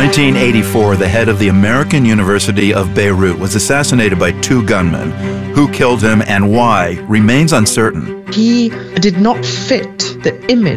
1984, the head of the American University of Beirut was assassinated by two gunmen. Who killed him and why remains uncertain. He did not fit the image